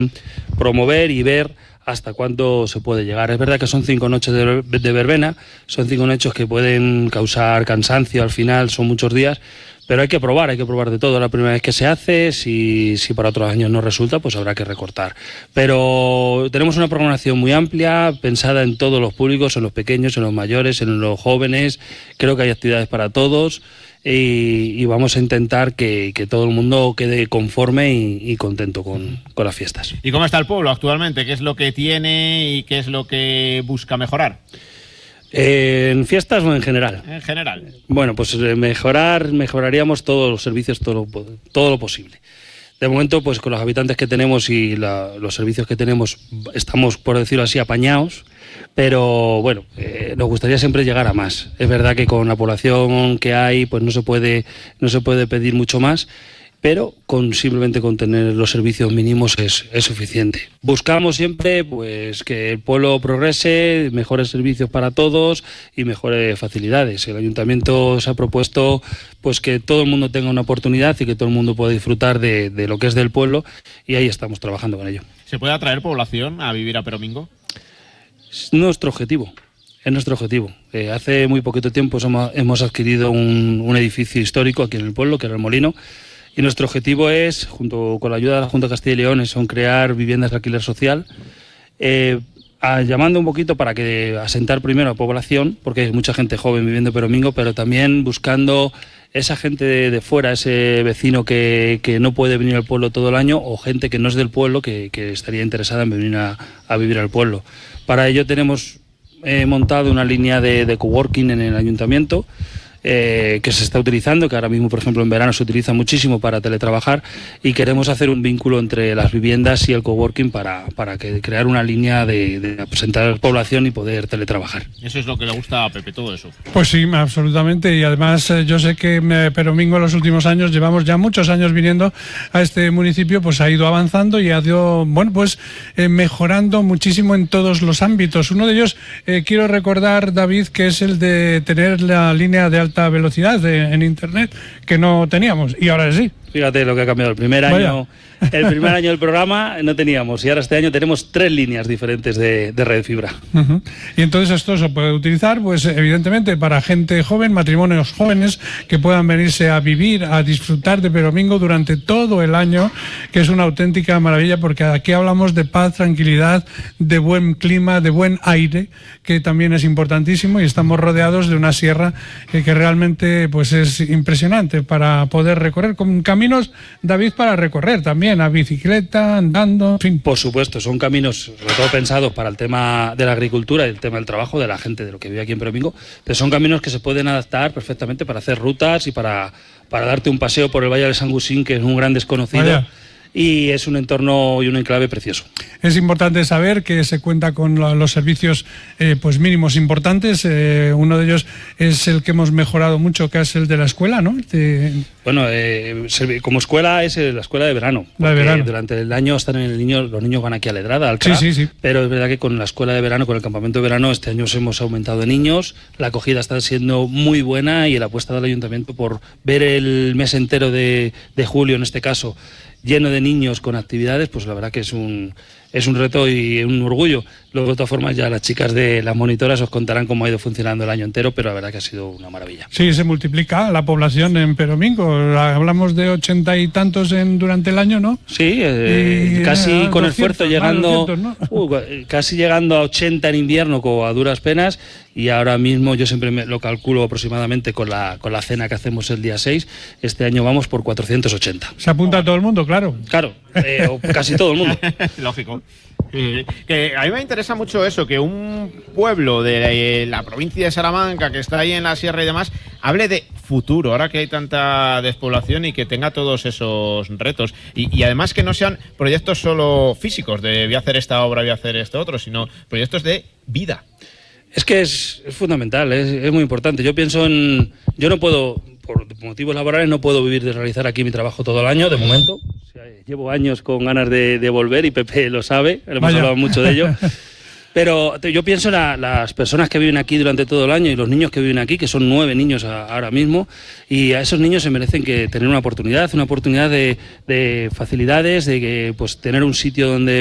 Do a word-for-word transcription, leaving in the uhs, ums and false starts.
promover y ver hasta cuándo se puede llegar. Es verdad que son cinco noches de, de verbena, son cinco noches que pueden causar cansancio al final, son muchos días, pero hay que probar, hay que probar de todo. La primera vez que se hace, si, si para otros años no resulta, pues habrá que recortar. Pero tenemos una programación muy amplia, pensada en todos los públicos, en los pequeños, en los mayores, en los jóvenes. Creo que hay actividades para todos. Y, y vamos a intentar que, que todo el mundo quede conforme y, y contento con, con las fiestas. ¿Y cómo está el pueblo actualmente? ¿Qué es lo que tiene y qué es lo que busca mejorar? Eh, ¿En fiestas o en general? En general. Bueno, pues mejorar, mejoraríamos todos los servicios, todo lo, todo lo posible. De momento, pues con los habitantes que tenemos y la, los servicios que tenemos, estamos, por decirlo así, apañados, pero bueno, eh, nos gustaría siempre llegar a más. Es verdad que con la población que hay, pues no se puede, no se puede pedir mucho más, pero con simplemente con tener los servicios mínimos es, es suficiente. Buscamos siempre pues que el pueblo progrese, mejores servicios para todos y mejores facilidades. El ayuntamiento se ha propuesto pues que todo el mundo tenga una oportunidad y que todo el mundo pueda disfrutar de, de lo que es del pueblo, y ahí estamos trabajando con ello. ¿Se puede atraer población a vivir a Peromingo? Es nuestro objetivo. Es nuestro objetivo. Eh, hace muy poquito tiempo somos, hemos adquirido un, un edificio histórico aquí en el pueblo, que era el Molino. Y nuestro objetivo es, junto con la ayuda de la Junta de Castilla y León, son crear viviendas de alquiler social, eh, a, llamando un poquito para que asentar primero a la población, porque hay mucha gente joven viviendo en Peromingo, pero también buscando esa gente de, de fuera, ese vecino que, que no puede venir al pueblo todo el año, o gente que no es del pueblo que, que estaría interesada en venir a, a vivir al pueblo. Para ello tenemos eh, montado una línea de, de coworking en el ayuntamiento, Eh, que se está utilizando, que ahora mismo, por ejemplo, en verano se utiliza muchísimo para teletrabajar, y queremos hacer un vínculo entre las viviendas y el coworking para, para que, crear una línea de, de presentar a la población y poder teletrabajar. Eso es lo que le gusta a Pepe, todo eso. Pues sí, absolutamente, y además eh, yo sé que eh, Peromingo en los últimos años, llevamos ya muchos años viniendo a este municipio, pues ha ido avanzando y ha ido, bueno, pues eh, mejorando muchísimo en todos los ámbitos. Uno de ellos, eh, quiero recordar, David, que es el de tener la línea de alta velocidad de, en internet, que no teníamos, y ahora sí. Fíjate lo que ha cambiado. El primer año, el primer año del programa no teníamos, y ahora este año tenemos tres líneas diferentes de, de red fibra. Uh-huh. Y entonces esto se puede utilizar, pues evidentemente, para gente joven, matrimonios jóvenes que puedan venirse a vivir, a disfrutar de Peromingo durante todo el año, que es una auténtica maravilla, porque aquí hablamos de paz, tranquilidad, de buen clima, de buen aire, que también es importantísimo, y estamos rodeados de una sierra que, que realmente pues es impresionante para poder recorrer, con caminos, David, para recorrer también, a bicicleta, andando, en fin. Por supuesto, son caminos sobre todo pensados para el tema de la agricultura y el tema del trabajo de la gente, de lo que vive aquí en Peromingo, pero son caminos que se pueden adaptar perfectamente para hacer rutas y para, para darte un paseo por el Valle del Sangusín, que es un gran desconocido. Vaya. Y es un entorno y un enclave precioso. Es importante saber que se cuenta con los servicios eh, pues mínimos importantes. Eh, uno de ellos es el que hemos mejorado mucho, que es el de la escuela, ¿no? De... Bueno, eh, como escuela es la escuela de verano. La de verano. Durante el año están en el niño, los niños van aquí a Ledrada, al C R A, sí, sí, sí. Pero es verdad que con la escuela de verano, con el campamento de verano, este año hemos aumentado de niños, la acogida está siendo muy buena, y la apuesta del ayuntamiento por ver el mes entero de, de julio, en este caso, lleno de niños con actividades, pues la verdad que es un, es un reto y un orgullo. Luego, de todas formas, ya las chicas de las monitoras os contarán cómo ha ido funcionando el año entero, pero la verdad que ha sido una maravilla. Sí, se multiplica la población en Peromingo. Hablamos de ochenta y tantos en, durante el año, ¿no? Sí, eh, y, casi eh, con doscientos, esfuerzo, llegando, doscientos, ¿no? uh, casi llegando a ochenta en invierno, como a duras penas, y ahora mismo yo siempre me lo calculo aproximadamente con la, con la cena que hacemos el día seis, este año vamos por cuatrocientos ochenta. Se apunta oh. todo el mundo, claro. Claro, eh, o casi todo el mundo. Lógico. Eh, que a mí me interesa mucho eso, que un pueblo de la provincia de Salamanca, que está ahí en la sierra y demás, hable de futuro, ahora que hay tanta despoblación, y que tenga todos esos retos. Y, y además que no sean proyectos solo físicos, de voy a hacer esta obra, voy a hacer esto otro, sino proyectos de vida. Es que es, es fundamental, es, es muy importante. Yo pienso en... Yo no puedo, por motivos laborales, no puedo vivir de realizar aquí mi trabajo todo el año, de momento. O sea, llevo años con ganas de, de volver, y Pepe lo sabe, hemos Vaya. hablado mucho de ello. Pero te- yo pienso en la- las personas que viven aquí durante todo el año y los niños que viven aquí, que son nueve niños a- ahora mismo, y a esos niños se merecen que tener una oportunidad, una oportunidad de, de facilidades, de que pues tener un sitio donde